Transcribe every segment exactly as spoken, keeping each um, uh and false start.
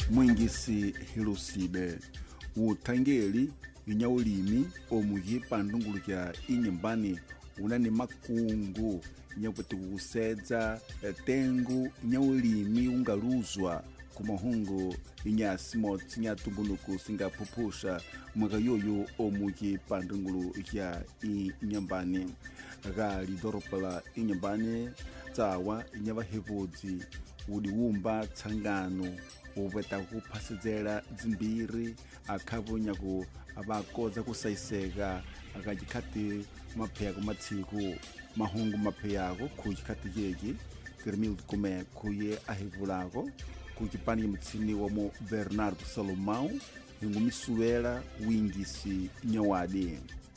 mwingisi hilusibe utangeli inyaulimi omuhi pandungulu kya inyambani unani makungu nyakwete kukusedza tengu nyaulimi ungaluzwa kumahungu inyasimotsi nyatumbunuku singaphupusha mwaka yoyo omuhi pandungulu kya inyambani gali doropala inyambani tsawa inyavahevudzi udiwumba tsangano ubweta kuphasizela zimbiri akhavu nyaku abakoza kusaiseka akajikati mapheyako matsiku mahungu mapheyako kujikati yeki Firmil kume kuye ahivulako kujipani mtsini wamo Bernardo Salomão ingumisuela wingisi nyawadi.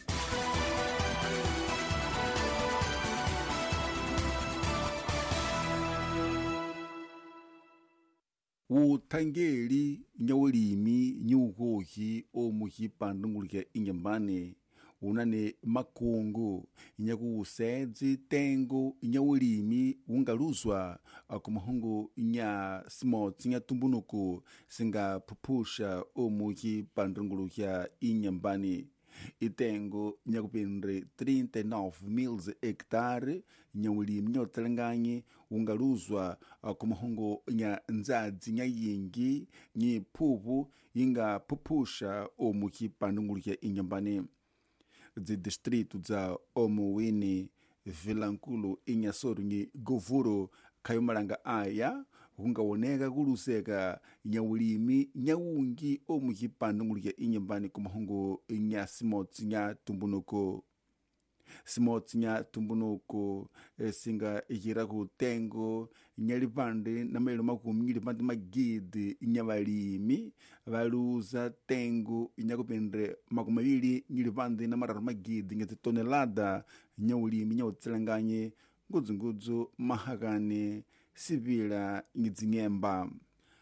Utangeli nyawulimi nyugohi omuhi pandungulu kya inyambani unane makungu nyakuusedzi tengo nyawulimi ungaluzwa kumahungu nya simotsi nya tumbunuku singaphupusha omuhi pandungulu kya inyambani. Itengo nyakupendre trinta e nove mil hectare nyawulimi nyotalanganye ungaluzwa kumahungu nya nzadzi nya yingi nyi phupu inga phupusha omuhi pandungulu kya inyambani. Zi distrito za Omuwini, Vilankulu, Inhasoro nyi Govuro kayomalanga aya hungawoneka kuluseka nyawulimi nyawungi omuhi pandungulu kya inyambani kumahungu nya simotsi nya tumbunuko. Simotsi nya tumbunuko singa ikiraku tengo nyalipande na mailo makumi nyilipande magidi nyabalimi baluza tengo nyakupendre makumi mabili nyilipande na maratu magidi ngati tonelada nyawulimi nyawutselanganye ngudzu-ngudzu mahakane sivila ngidzinyemba.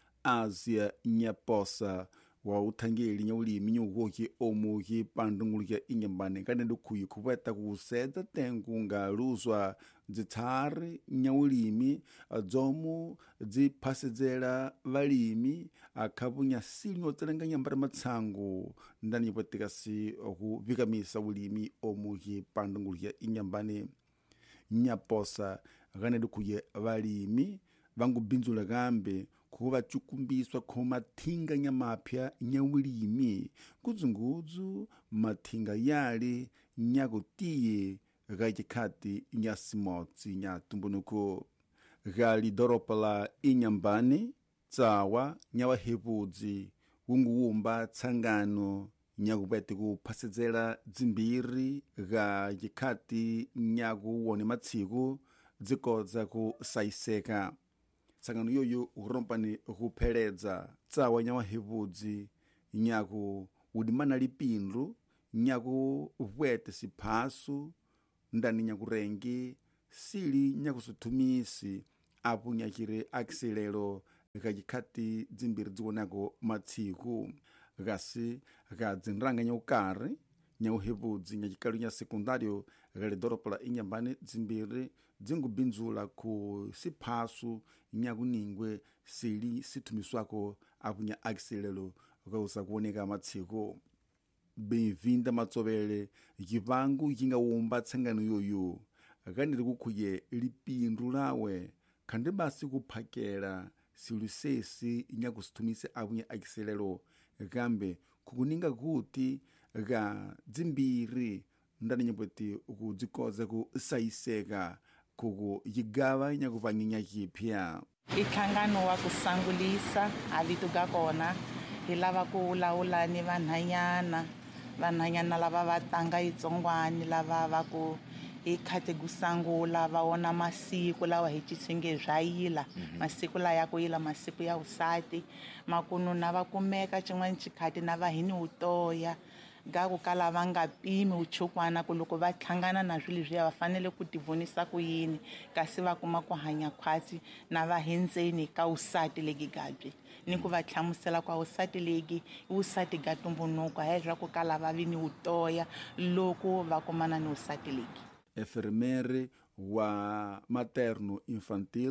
Asia nyaposa wa utangeli nyawulimi nyugohi omuhi pandungulu kya inyambani kanendo kuyi kubweta kusedza tengu ngaluzwa dzitsari nyawulimi dzomu dziphasizela balimi akhavu nyasili nyotselenganya mbara matsangu ndani nyipwetekasi okuvikamisa ulimi omuhi pandungulu kya inyambani. Nyaposa kanendo kuye balimi vangubinzula kambe kuva chukumbiswa kwa mathinga nyamapya nyawulimi ngudzu-ngudzu mathinga yali nyakutiye gachikati nyasimotsi nya tumbunuko. Gali doropa la inyambani tsawa nyawahevudzi unguwumba tsangano nyakupete kuphasizela zimbiri gachikati nyakuwone matsiku dzikoza kusaiseka. Tsangano yoyo urompani kupheledza tsawa nyawahevudzi nyaku udimana lipindu nyaku vwete siphasu ndani nyakurengi sili nyakusuthumisi apu nyakire akiselelo gachikati zimbiri dziwonako matsiku gasi gadzinranga nyaukari nyauhevudzi nyachikalu nya sekundario gali doropa la inyambani zimbiri dzingubinzula ku siphasu nyakuningwe sili sithumiswako apu nya akiselelo kausa kuoneka matsiku. Bem-vinda matsovele yivangu yingawumba tsangano yoyo kanili kukhuye lipindu lawe khandi basi kuphakela silusesi nyakusithumise apu nya akiselelo kambe kukuninga kuti ga dzimbiri ndani nyapweti ukudzikoza kusaiseka kuku yigawa nyakuvanyinya kipya. Ihlangano wa kusangulisa alituga kona hi lava ku lawula ni vanhanyana vanhanyana lava va tlanga itsongwani lava va ku hi khate kusangula va wona masiku lawa hi titshenge bya yila masiku la ya ku yila masiku ya usati makununa va kumeka cin'wana chikhati na vahini utoya ga ku kala va nga pimi uchukwana ku loko va tlhangana na swilo leswiya va fanele ku tivonisa ku yini kasi va kuma ku hanya khwatsi na va hendzeni ka usati legi gabye ni ku va hlamusela kwa usati legi usati ga tumbunuko hezwa ku kala va vini utoya loko va kumana ni usati legi. Enfermere wa materno infantil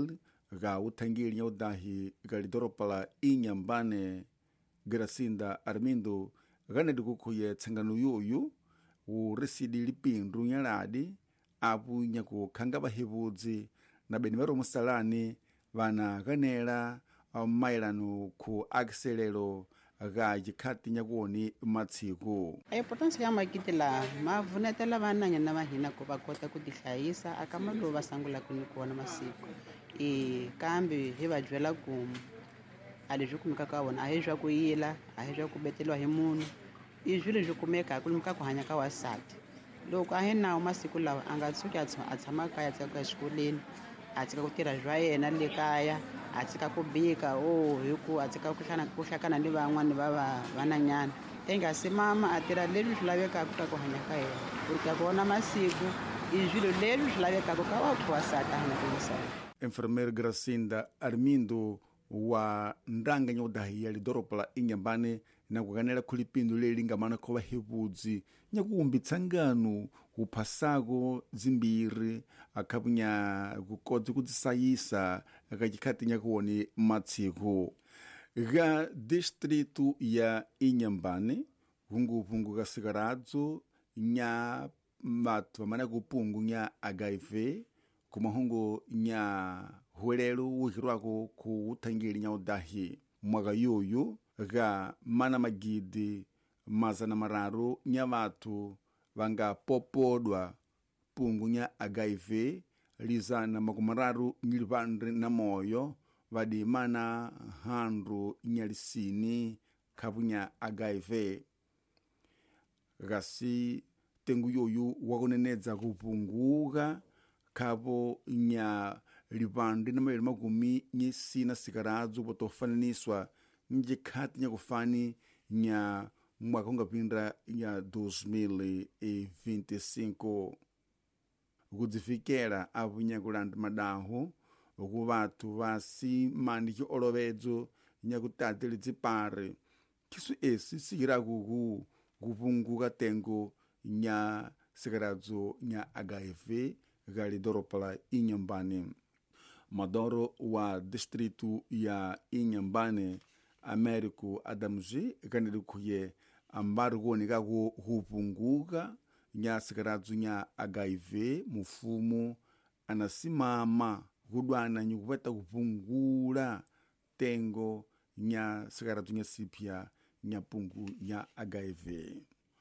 ga utangiri nyaudahi ga lidoropa la Inhambane Gracinda Armindo gane dikukuye tsangano yuyu urisidi lipindu nyaladi apu nyaku kanga bahibudzi na beni baro musalani vana ganela mailano ku akselelo ga jikati nyakuoni matsiku. A importância ya makitela mavunetela vananya na mahina ku va kota ku tihlayisa akamalo va sangula ku nyikiwa na masiku e kambe hi va byela ku a leswi kumeka ka vona a hi swa ku yila a hi swa ku beteliwa hi munhu i swilo leswi kumeka ku limika ku hanya ka wasati loko a hi nawu masiku lawa a nga tshuki a tshama kaya tsaka exikolweni a tsika ku tirha swa yena le kaya a tsika ku bika o hi ku a tsika ku ku hlakana ni van'wani va vananyana i nga se mama a tirha leswi swi lavekaka ka ku hanya ka yena ku ri ka vona masiku i swilo leswi swi lavekaka ka vanthu wasati a hanya ku misava. Enfermeira Gracinda Armindo wa ndanga nyaudahi ya lidoropa la Inhambane na kuganela kulipindu leli ngamana kwa hebudzi nyakuumbi tsangano upasako zimbiri akapunya kukodzi kudzisayisa akachikati nyakuoni matsiku ga distritu ya Inhambane hungu pungu kasikaradzo nya matu vamana kupungu nya H I V kumahungu nya huelelo uhirwako ku utangiri nyaudahi mwaga yoyo ga mana magidi mazana mararu nya vatu vanga popodwa pungu nya H I V lizana makumararu nyilivandri na moyo vadi mana handru nyalisini kapu nya H I V gasi tengu yoyu wakunenedza kupunguga kapo nya livandri na mawili magumi nyisina sikaradzo potofananiswa njikati nya kufani nya mwaka ungapindra nya dois mil e vinte e cinco kudzifikera apo nya kulanda madahu oku vatu vasi mandiki olovedzo nya kutatele dzipare kisu esi sikira kuku kupunguka tengo nya sikaradzo nya H I V gali doropa la Inhambane. Madoro wa distritu ya Inhambane Ameriku Adamji kanili kuye ambaru ni kako hupunguka nya sikaradzo nya H I V mufumu anasimama kudwana nyukupeta kupungula tengo nya sikaradzo nya sipya nya pungu nya H I V.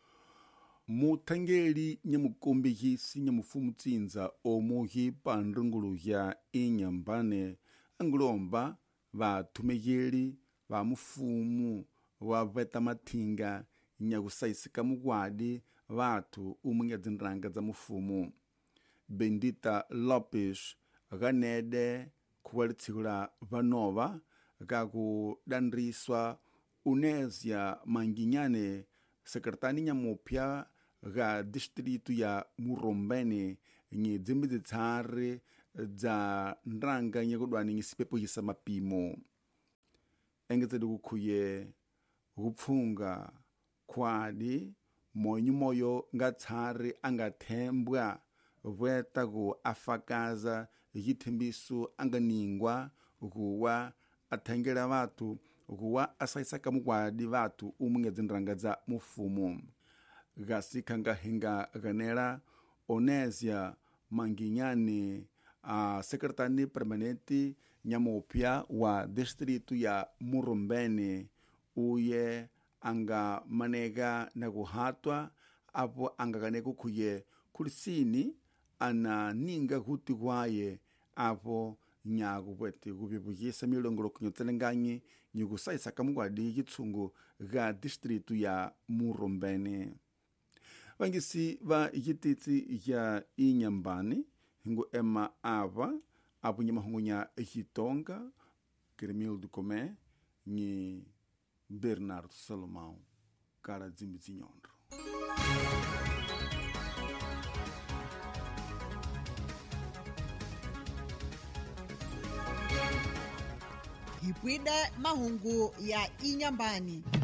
Mutangeli nyamukombekisi nyamufumu tsinza omuhi pandungulu ya Inhambane angulomba vatumegeli va mufumu wa veta mathinga nyakusaisika mugwadi vatu umunya dzinranga za mufumu. Bendita Lopes ganede kuwalitsikula vanova kakudandriswa Unesia Manginyane sekretani nyamupya ga distritu ya Murombene nye dzimbi dzitsare dza ndranga nyakudwani nyisipepo yisa mapimo engedzedi kukhuye kupfunga kwadi monyu moyo ngatsari angathembwa vweta ku afakaza yithembiso anganingwa kuwa athangela vatu kuwa asaisaka mugwadi vatu umunga dzinranga dza mufumu gasi kanga hinga ganela Onesia Manginyane a uh, sekretani permanenti nyamupya wa distritu ya Murombene uye anga manega na kuhatwa apo anga kaneko kuye kulisini ana ninga kuti kwaye apo nyaku pwete kupipukisa milongolo kunyotselenganyi nyukusaisa kamugwadi kitsungu ga distritu ya Murombene. Vangisi va ikititsi ya Inhambane hingo ema ava apo nyamahungu nya Hitonga Kremildo Comé ni Bernardo Salomão kara dzimbi tsinyondro. Hipwide mahungu ya Inhambane.